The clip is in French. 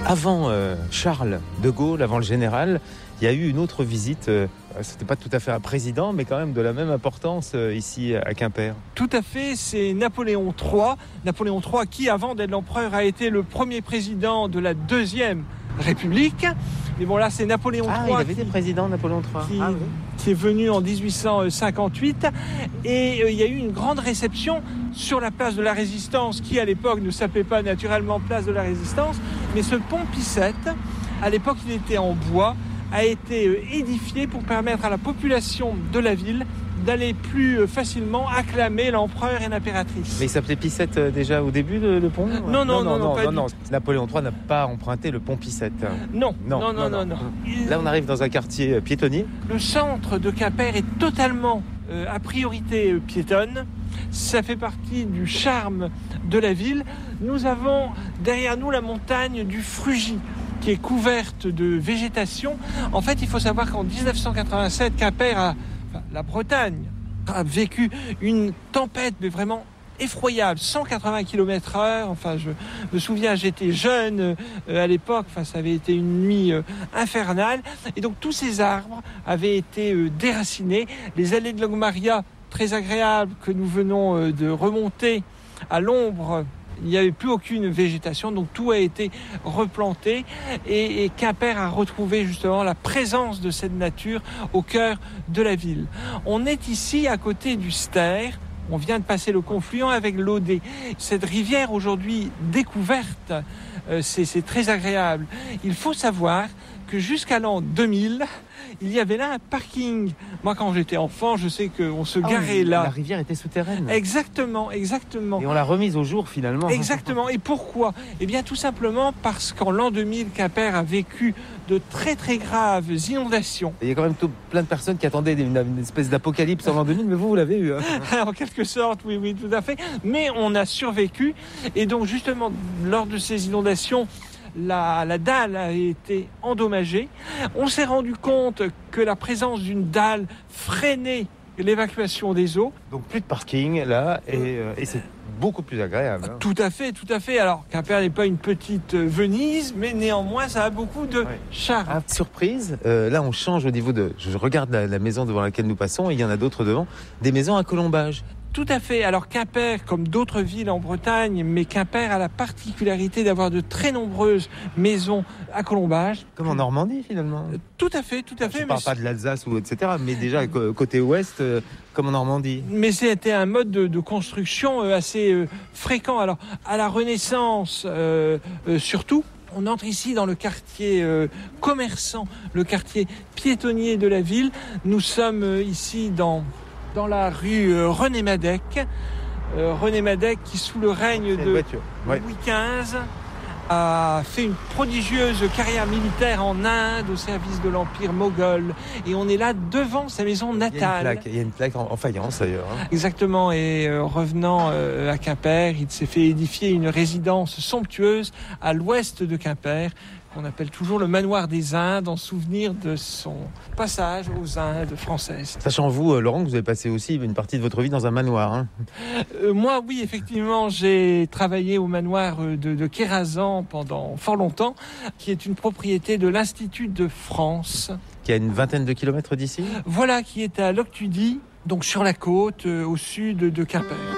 Avant Charles de Gaulle, avant le général, il y a eu une autre visite. C'était pas tout à fait un président, mais quand même de la même importance ici à Quimper. Tout à fait, c'est Napoléon III. Napoléon III qui, avant d'être l'empereur, a été le premier président de la Deuxième République. Mais bon, là, c'est Napoléon III. Il avait été président, Napoléon III. Qui est venu en 1858. Et il y a eu une grande réception sur la place de la Résistance, qui à l'époque ne s'appelait pas naturellement place de la Résistance. Mais ce pont Picette, à l'époque, il était en bois, a été édifié pour permettre à la population de la ville d'aller plus facilement acclamer l'empereur et l'impératrice. Mais il s'appelait Picette déjà au début, le pont ? Non. Napoléon III n'a pas emprunté le pont Picette. Non. Là, on arrive dans un quartier piétonnier. Le centre de Quimper est totalement à priorité piétonne. Ça fait partie du charme de la ville. Nous avons derrière nous la montagne du Frugy, qui est couverte de végétation. En fait, il faut savoir qu'en 1987, la Bretagne a vécu une tempête, mais vraiment effroyable, 180 km/h. Enfin, je me souviens, j'étais jeune à l'époque. Enfin, ça avait été une nuit infernale. Et donc, tous ces arbres avaient été déracinés. Les allées de Logmaria, très agréables, que nous venons de remonter à l'ombre, il n'y avait plus aucune végétation, donc tout a été replanté et Quimper a retrouvé justement la présence de cette nature au cœur de la ville. On est ici à côté du Ster, on vient de passer le confluent avec l'Audet. Cette rivière aujourd'hui découverte, c'est très agréable. Il faut savoir que jusqu'à l'an 2000, il y avait là un parking. Moi, quand j'étais enfant, je sais qu'on se garait là. La rivière était souterraine. Exactement. Et on l'a remise au jour, finalement. Exactement. Et pourquoi ? Eh bien, tout simplement parce qu'en l'an 2000, Quimper a vécu de très, très graves inondations. Il y a quand même plein de personnes qui attendaient une espèce d'apocalypse en l'an 2000, mais vous l'avez eu. En quelque sorte, oui, tout à fait. Mais on a survécu. Et donc, justement, lors de ces inondations, la dalle a été endommagée. On s'est rendu compte que la présence d'une dalle freinait l'évacuation des eaux. Donc plus de parking là, et c'est beaucoup plus agréable. Tout à fait. Alors Quimper n'est pas une petite Venise, mais néanmoins ça a beaucoup de charme. Surprise, là on change au niveau de... Je regarde la maison devant laquelle nous passons, et il y en a d'autres devant, des maisons à colombage. Tout à fait. Alors Quimper, comme d'autres villes en Bretagne, mais Quimper a la particularité d'avoir de très nombreuses maisons à colombage. Comme en Normandie finalement. Tout à fait. Je ne parle pas de l'Alsace ou etc., mais déjà côté ouest, comme en Normandie. Mais c'était un mode de construction assez fréquent. Alors à la Renaissance surtout. On entre ici dans le quartier commerçant, le quartier piétonnier de la ville. Nous sommes ici dans la rue René Madec. René Madec qui, sous le règne de Louis XV, a fait une prodigieuse carrière militaire en Inde au service de l'Empire moghol. Et on est là devant sa maison natale. Il y a une plaque en faïence d'ailleurs. Exactement. Et revenant à Quimper, il s'est fait édifier une résidence somptueuse à l'ouest de Quimper, qu'on appelle toujours le manoir des Indes, en souvenir de son passage aux Indes françaises. Sachant vous, Laurent, que vous avez passé aussi une partie de votre vie dans un manoir. Moi, oui, effectivement, j'ai travaillé au manoir de Kérazan pendant fort longtemps, qui est une propriété de l'Institut de France. Qui a une vingtaine de kilomètres d'ici ? Voilà, qui est à Loctudy, donc sur la côte, au sud de Quimper.